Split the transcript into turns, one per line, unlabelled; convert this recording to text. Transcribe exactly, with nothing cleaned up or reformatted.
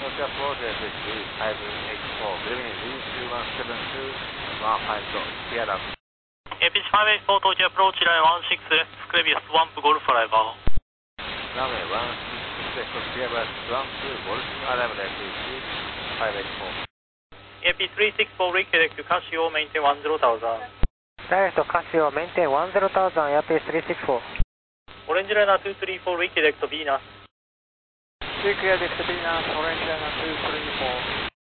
Roger Project five eight four, good evening, Z two one seven two one five zero, clear up.
A P C five eight four, Tokyo approach line one six left, Clevius one Golf arrival.
Runway one six left, Clevius one two Golf arrival, A P C five eight four.
A P three six four, redirect to Casio, maintain one zero thousand.
Direct to Casio, maintain one zero thousand, A P three six four.
Orange Liner two three four, redirect to Venus.
Redirect to Venus, Orange Liner two three four.